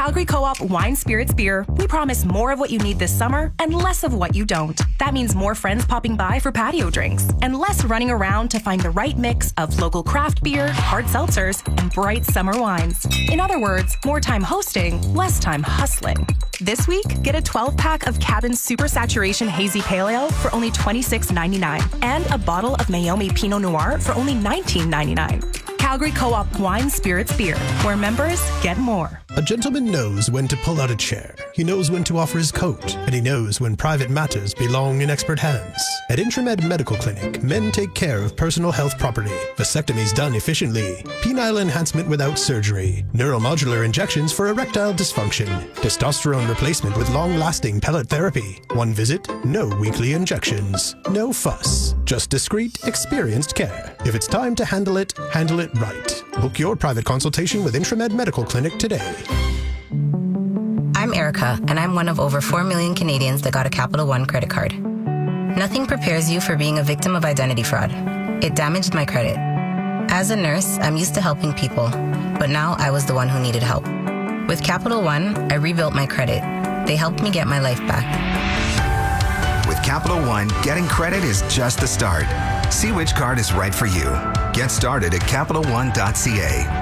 Calgary Co-op Wine Spirits Beer, we promise more of what you need this summer and less of what you don't. That means more friends popping by for patio drinks and less running around to find the right mix of local craft beer, hard seltzers, and bright summer wines. In other words, more time hosting, less time hustling. This week, get a 12-pack of Cabin Super Saturation Hazy Pale Ale for only $26.99 and a bottle of Meiomi Pinot Noir for only $19.99. Calgary Co-op Wine Spirits Beer, where members get more. A gentleman knows when to pull out a chair. He knows when to offer his coat, and he knows when private matters belong in expert hands. At Intramed Medical Clinic, men take care of personal health property. Vasectomies done efficiently. Penile enhancement without surgery. Neuromodular injections for erectile dysfunction. Testosterone replacement with long-lasting pellet therapy. One visit, no weekly injections. No fuss. Just discreet, experienced care. If it's time to handle it right. Book your private consultation with Intramed Medical Clinic today. I'm Erica, and I'm one of over 4 million Canadians that got a Capital One credit card. Nothing prepares you for being a victim of identity fraud. It damaged my credit. As a nurse, I'm used to helping people, but now I was the one who needed help. With Capital One, I rebuilt my credit. They helped me get my life back. With Capital One, getting credit is just the start. See which card is right for you. Get started at CapitalOne.ca.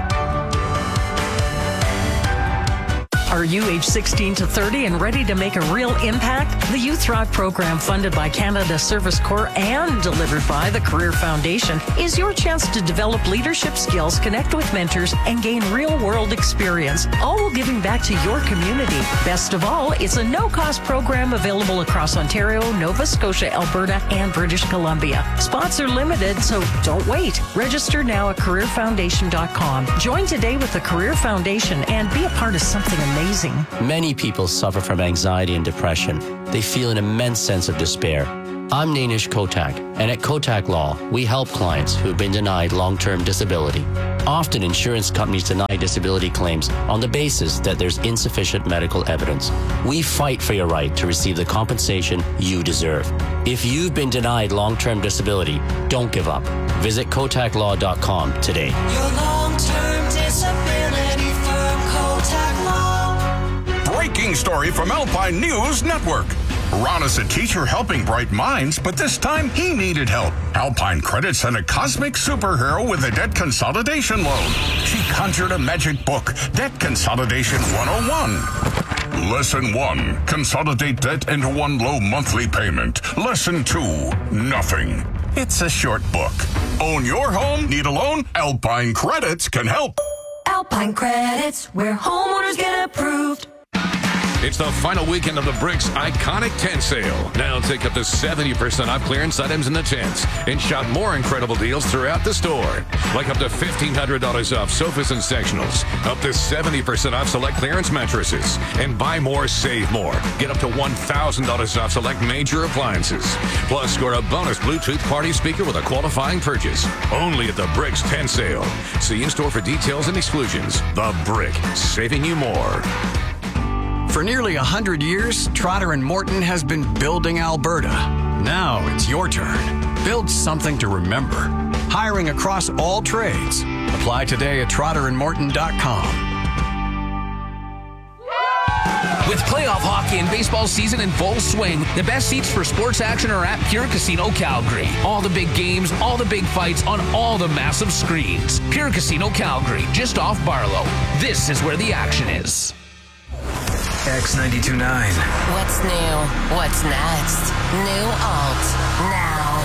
Are you age 16 to 30 and ready to make a real impact? The Youth Thrive program, funded by Canada Service Corps and delivered by the Career Foundation, is your chance to develop leadership skills, connect with mentors, and gain real-world experience, all while giving back to your community. Best of all, it's a no-cost program available across Ontario, Nova Scotia, Alberta, and British Columbia. Spots are limited, so don't wait. Register now at careerfoundation.com. Join today with the Career Foundation and be a part of something amazing. Many people suffer from anxiety and depression. They feel an immense sense of despair. I'm Nainish Kotak, and at Kotak Law, we help clients who've been denied long-term disability. Often, insurance companies deny disability claims on the basis that there's insufficient medical evidence. We fight for your right to receive the compensation you deserve. If you've been denied long-term disability, don't give up. Visit KotakLaw.com today. Your long-term disability firm, Kotak Law. Breaking story from Alpine News Network. Ron is a teacher helping bright minds, but this time he needed help. Alpine Credit sent a cosmic superhero with a debt consolidation loan. She conjured a magic book, Debt Consolidation 101. Lesson 1, consolidate debt into one low monthly payment. Lesson 2, nothing. It's a short book. Own your home? Need a loan? Alpine Credits can help. Alpine Credits, where homeowners get approved. It's the final weekend of the Bricks Iconic Tent Sale. Now take up to 70% off clearance items in the tents and shop more incredible deals throughout the store. Like up to $1,500 off sofas and sectionals, up to 70% off select clearance mattresses, and buy more, save more. Get up to $1,000 off select major appliances. Plus, score a bonus Bluetooth party speaker with a qualifying purchase. Only at the Bricks Tent Sale. See in-store for details and exclusions. The Brick, saving you more. For nearly 100 years, Trotter & Morton has been building Alberta. Now it's your turn. Build something to remember. Hiring across all trades. Apply today at TrotterandMorton.com. With playoff hockey and baseball season in full swing, the best seats for sports action are at Pure Casino Calgary. All the big games, all the big fights on all the massive screens. Pure Casino Calgary, just off Barlow. This is where the action is. X92.9. What's new? What's next? New alt. Now.